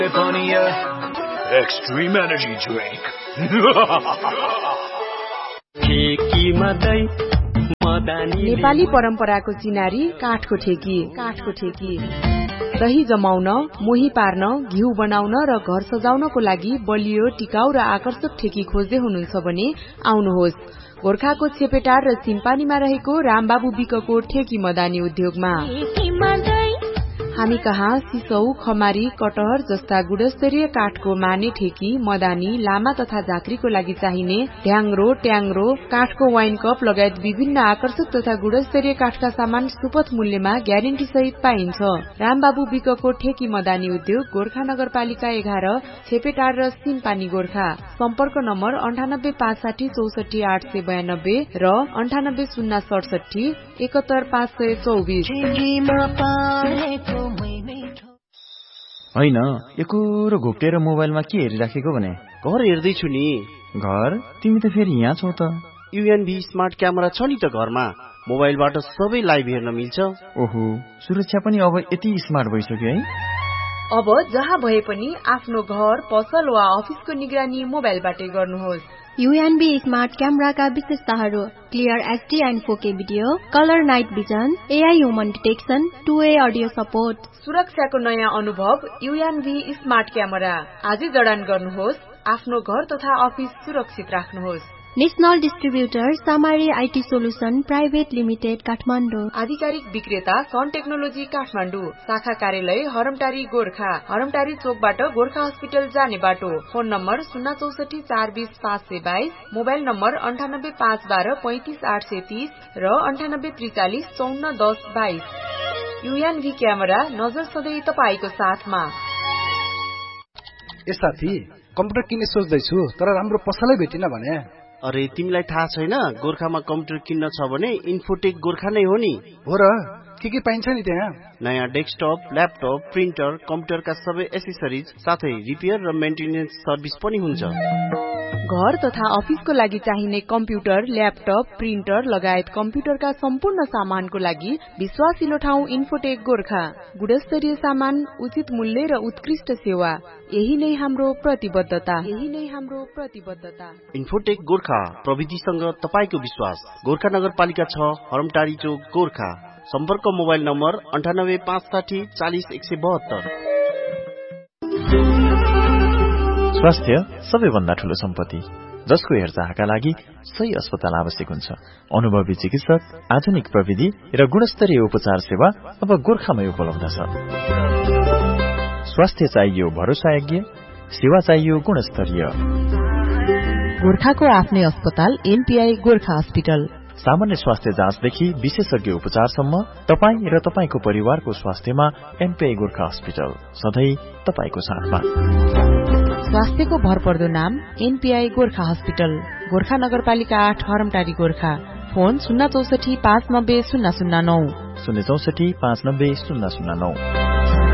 Extreme energy drink. Nepali परम्पराको चिनारी काठको ठेकी दही जमाउन, मोही पार्न, घिउ बनाउन र घर सजाउनको लागि बलियो, टिकाउ र आकर्षक ठेकी खोज्दै हुनुहुन्छ भने आउनुहोस् गोर्खाको छेपेटार र सिम्पानीमा रहेको रामबाबु विकको ठेकी मदानी उद्योगमा। हामी कहाँ सिसौ, खमारी, कटहर जस्ता गुणस्तरीय काठको माने ठेकी, मदानी, लामा तथा झाँक्रीको लागि चाहिने ढ्याङ्ग्रो, ट्याङ्ग्रो, काठको वाइन कप लगायत विभिन्न आकर्षक तथा गुणस्तरीय काठका सामान सुपथ मूल्यमा ग्यारेन्टी सहित पाइन्छ। रामबाबु विकको ठेकी मदानी उद्योग गोर्खा नगरपालिका 11 छेपेटार र सिम्पानी गोर्खा। सम्पर्क नम्बर 9856 64 892 र 98 067 71 524। हैन, एकोरो घोप्टेर मोबाइलमा के हेरिराखेको भने? घर हेर्दैछु नि। घर? तिमी त फेरि यहाँ छौ त। UNV स्मार्ट क्यामेरा छ नि त घरमा। मोबाइलबाट सबै लाइभ हेर्न मिल्छ। ओहो, सुरक्षा पनि अब यति स्मार्ट भइसक्यो है। अब जहाँ भए पनि आफ्नो घर, पसल वा अफिसको निगरानी मोबाइलबाटै गर्नुहोस्। UNV स्मार्ट क्यामेराका विशेषताहरू: clear HD and 4K video, colour night vision, AI human detection, 2A audio support. सुरक्षाको नयाँ अनुभव UNV स्मार्ट क्यामेरा। आजै जडान गर्नुहोस्, आफ्नो घर तथा अफिस सुरक्षित राख्नुहोस्। National distributor सामारी IT solution private limited Kathmandu. आधिकारिक विक्रेता सन टेक्नोलोजी काठमाडौँ। शाखा कार्यालय हरमटारी गोर्खा। हरमटारी चोकबाट गोर्खा हस्पिटल जाने बाटो। फोन नम्बर 064 420 522, मोबाइल नम्बर 98 512 35 830 र 98 43 54 10 22। UNV क्यामेरा, नजर सधैँ तपाईको साथमा। ए साथी, कम्प्युटर किन्ने सोच्दैछु तर राम्रो पसलै भेटिन भने। अरे तिमीलाई थाहा छैन, गोर्खामा कम्प्युटर किन्न छ भने इन्फोटेक गोर्खा नै हो नि। हो र, के पाइन्छ नि त्यहाँ? नयाँ डेस्कटप, ल्यापटप, प्रिन्टर, कम्प्युटरका सबै एसेसरिज साथै रिपेयर र मेन्टेनेन्स सर्भिस पनि हुन्छ। घर तथा अफिसको लागि चाहिने कम्प्युटर, ल्यापटप, प्रिन्टर लगायत कम्प्युटरका सम्पूर्ण सामानको लागि विश्वासिलो ठाउँ इन्फोटेक गोर्खा। गुणस्तरीय सामान, उचित मूल्य र उत्कृष्ट सेवा, यही नै हाम्रो प्रतिबद्धता। इन्फोटेक गोर्खा, प्रविधिसँग तपाईको विश्वास। गोर्खा नगरपालिका 6 हरमटारी चोक गोर्खा। सम्पर्क मोबाइल नम्बर 98 560 40 172। स्वास्थ्य सबैभन्दा ठूलो सम्पत्ति, जसको हेरचाहका लागि सही अस्पताल आवश्यक हुन्छ। अनुभवी चिकित्सक, आधुनिक प्रविधि र गुणस्तरीय उपचार सेवा अब गोर्खामै उपलब्ध छ। स्वास्थ्य चाहियो भरोसायोग्य, सेवा चाहियो गुणस्तरीय। गोर्खाको आफ्नै अस्पताल NPI गोर्खा हस्पिटल। सामान्य स्वास्थ्य जाँचदेखि विशेषज्ञ उपचारसम्म तपाई र तपाईको परिवारको स्वास्थ्यमा NPI गोर्खा हस्पिटल सधैं तपाईको साथमा। स्वास्थ्यको भरपर्दो नाम NPI गोर्खा हस्पिटल। गोर्खा नगरपालिका 8 हरमटारी गोर्खा। फोन 064 590 009 064 590 009।